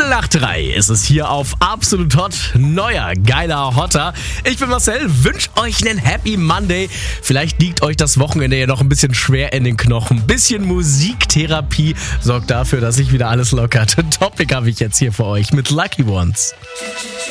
Viertel nach 3 ist es hier auf Absolut Hot, neuer, geiler Hotter. Ich bin Marcel, wünsche euch einen Happy Monday. Vielleicht liegt euch das Wochenende ja noch ein bisschen schwer in den Knochen. Bisschen Musiktherapie sorgt dafür, dass sich wieder alles lockert. Topic habe ich jetzt hier für euch mit Lucky Ones.